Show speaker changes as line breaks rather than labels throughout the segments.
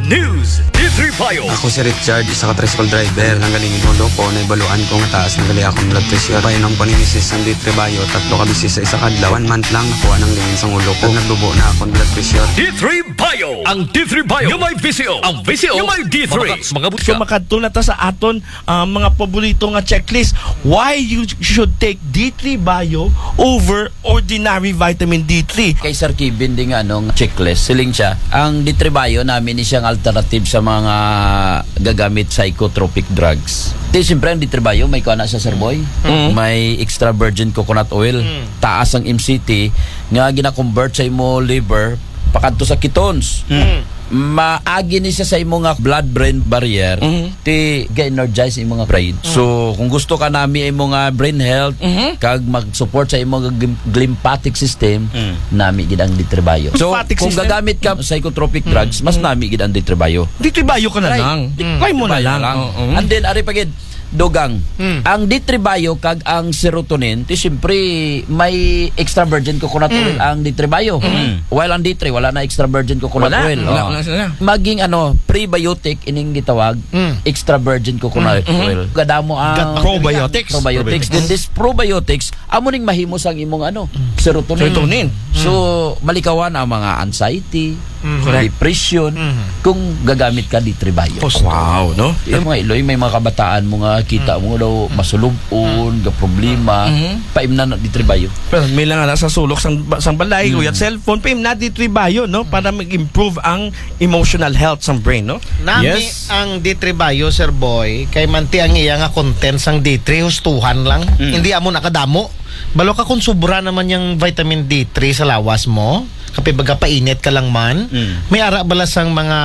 News. D3 Bio.
Ako si Richard, isa ka tricycle driver. Nanggalingin mo do ko, naibaluan ko nga taas, nagali akong blood pressure. Bayan ng panimisis ng D3 Bio, 3 ka bisis sa isa kadlaw. 1 month lang nakuha ng lingin sa ulo ko. Nagdubo na akong blood pressure.
D3 Bio. Ang D3 Bio. Yung may VCO. Ang VCO. Yung may D3. Mga butka.
So makadto na ta sa aton mga paborito nga checklist. Why you should take D3 Bio over ordinary vitamin D3?
Kay Sir Kevin din anong checklist, siling siya. Ang D3 Bio namin is siyang alternative sa mga gagamit psychotropic drugs. Siyempre ang D3 Bio may kuha na sa Sir Boy. May extra virgin coconut oil. Taas ang MCT nga gina-convert sa imo liver pakadto sa ketones. Maagi ni siya sa imo nga blood-brain barrier ti ga-energize imo nga brain. So kung gusto ka nami imo nga brain health kag mag-support sa imo nga lymphatic system, nami gid ang D3 Bio. So
Lymphatic
kung
system?
gagamit ka psychotropic drugs, mas nami gid ang D3 Bio.
D3 Bio ka na lang. Try mo na lang.
And then ari pagid dugang. Ang D3 Bio kag ang serotonin, ti siyempre may extra virgin coconut oil ang D3 Bio. While ang D3 wala na extra virgin coconut oil. Maging prebiotic ining gitawag, extra virgin coconut oil. Gadamo ang
Probiotics.
Then this probiotics amo ning mahimos ang imong serotonin. So malikawan ang mga anxiety, depression kung gagamit ka D3 Bio.
Wow, no?
Yung mga iloy, may mga kabataan mo nga kita mo daw masulubon, ga problema, paimna na D3 Bio.
Pero may lang sa sulok sang balay uyat cellphone paim na D3 Bio, no, para mag-improve ang emotional health sang brain, no?
Nami ang D3 Bio, Sir Boy, kay manti ang iya nga content sang D3 hustuhan lang. Hindi amo nakadamo. Balo ka kung sobra naman yung vitamin D3 sa lawas mo, kapag baga painit ka lang man, may ara bala sang mga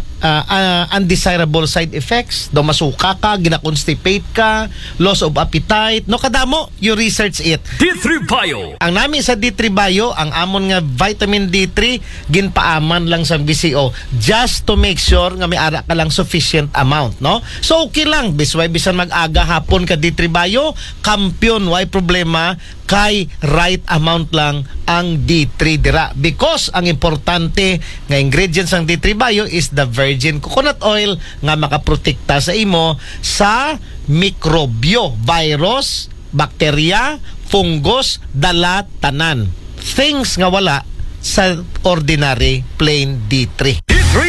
undesirable side effects, daw masuka ka, gina-constipate ka, loss of appetite, no kadamo, you research it.
D3 Bio.
Ang nami sa D3 Bio, ang amon nga vitamin D3, ginpaaman lang sa BCO just to make sure nga may ara ka lang sufficient amount, no? So okay lang, bisway bisan mag-aga hapon ka D3 Bio, kampiyon, why problema, kay right amount lang ang D3 dira. Because ang importante nga ingredients ng D3 Bio is the virgin coconut oil nga makaprotekta sa imo sa mikrobyo, virus, bakterya, fungus, dala, tanan. Things nga wala sa ordinary plain D3.